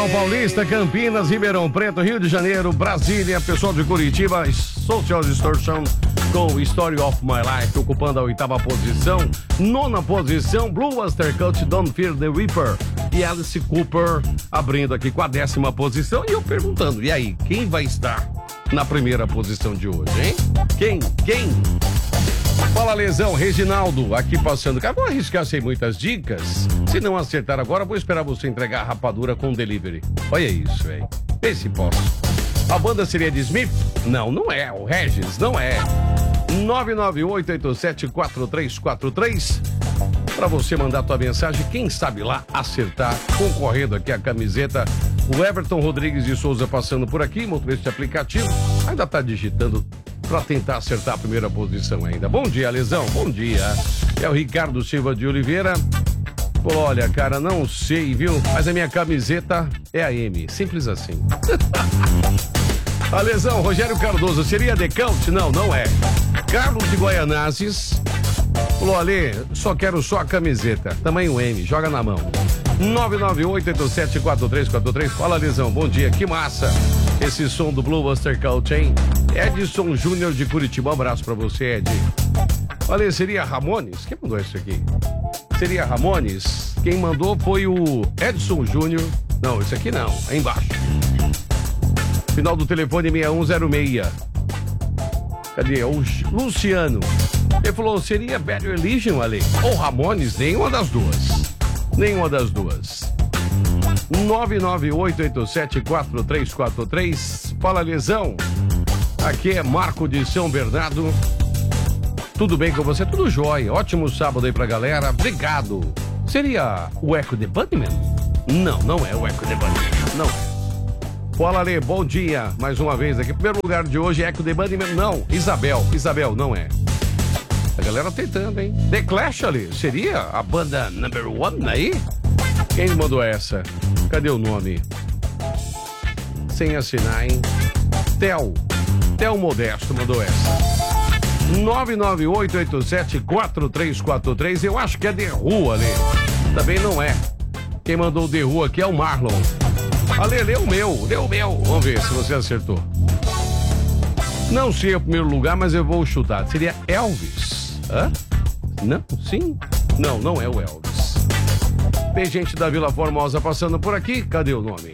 Capital Paulista, Campinas, Ribeirão Preto, Rio de Janeiro, Brasília, pessoal de Curitiba, Social Distortion com Story of My Life, ocupando a 8ª posição. 9ª posição, Blue Oyster Cult, Don't Fear the Reaper. E Alice Cooper abrindo aqui com a 10ª posição. E eu perguntando, e aí, quem vai estar na primeira posição de hoje, hein? Quem? Fala, Lesão, Reginaldo, aqui passando. Cara, vou arriscar sem muitas dicas. Se não acertar agora, vou esperar você entregar a rapadura com delivery. Olha isso, velho. Vê se posso. A banda seria de Smith? Não é. O Regis, não é. 998874343. Pra você mandar tua mensagem, quem sabe lá acertar, concorrendo aqui a camiseta. O Everton Rodrigues de Souza passando por aqui, motorista de aplicativo, ainda tá digitando pra tentar acertar a primeira posição ainda. Bom dia, Lesão, bom dia. É o Ricardo Silva de Oliveira. Falou, olha, cara, não sei, viu? Mas a minha camiseta é a M, simples assim. A Lesão, Rogério Cardoso, seria The Cult? Não é. Carlos de Guaianazes. Falou, Ale, quero só a camiseta, tamanho M, joga na mão. 998874343. Fala, Lesão, bom dia, que massa esse som do Blue Oyster Cult, hein? Edson Júnior de Curitiba, um abraço pra você, Ed. Olha, seria Ramones? Quem mandou isso aqui? Seria Ramones? Quem mandou foi o Edson Júnior. Não, esse aqui não, é embaixo. Final do telefone 6106. Cadê? O Luciano. Ele falou, seria Bad Religion, Ale? Ou Ramones? Nenhuma das duas. 998874343. Fala, Lesão. Aqui é Marco de São Bernardo. Tudo bem com você? Tudo jóia. Ótimo sábado aí pra galera. Obrigado. Seria o Echo the Bunnymen? Não é o Echo the Bunnymen. Não. Fala, Ale. Bom dia. Mais uma vez aqui. Primeiro lugar de hoje é Echo the Bunnymen. Não. Isabel, não é. A galera tentando, hein? The Clash, ali. Seria a banda number one aí? Quem mandou essa? Cadê o nome? Sem assinar, hein? Tel Modesto mandou essa. 998874343. Eu acho que é The Who, ali. Também não é. Quem mandou o The Who aqui é o Marlon. Ale, lê o meu. Vamos ver se você acertou. Não sei o primeiro lugar, mas eu vou chutar. Seria Elvis. Hã? Não? Sim? Não é o Elvis. Tem gente da Vila Formosa passando por aqui. Cadê o nome?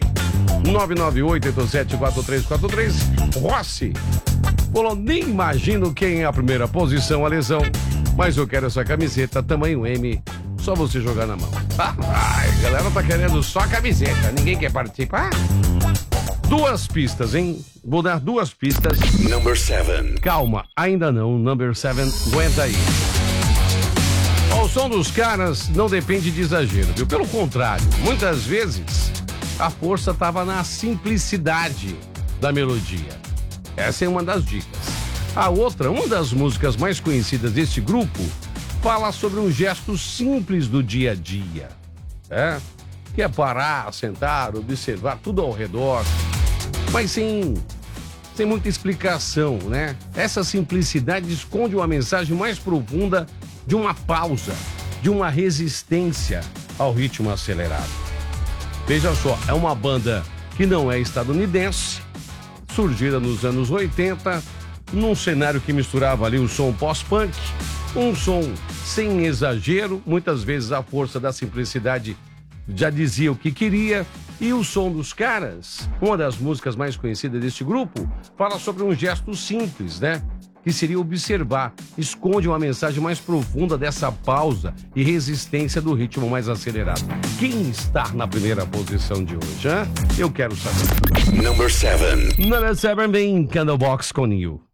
998874343. Rossi. Falou, nem imagino quem é a primeira posição, a Lesão. Mas eu quero essa camiseta, tamanho M. Só você jogar na mão. A galera tá querendo só a camiseta. Ninguém quer participar? 2 pistas, hein? Vou dar 2 pistas. Number 7. Calma, ainda não. Number 7, aguenta aí. O som dos caras não depende de exagero, viu? Pelo contrário, muitas vezes a força estava na simplicidade da melodia. Essa é uma das dicas. A outra, uma das músicas mais conhecidas deste grupo, fala sobre um gesto simples do dia a dia. Que é parar, sentar, observar tudo ao redor, mas sem muita explicação, né? Essa simplicidade esconde uma mensagem mais profunda de uma pausa, de uma resistência ao ritmo acelerado. Veja só, é uma banda que não é estadunidense, surgida nos anos 80, num cenário que misturava ali o som pós-punk, um som sem exagero, muitas vezes a força da simplicidade já dizia o que queria. E o som dos caras, uma das músicas mais conhecidas deste grupo, fala sobre um gesto simples, né? Que seria observar, esconde uma mensagem mais profunda dessa pausa e resistência do ritmo mais acelerado. Quem está na primeira posição de hoje, hein? Eu quero saber. Number 7. Number 7 vem Candlebox com You.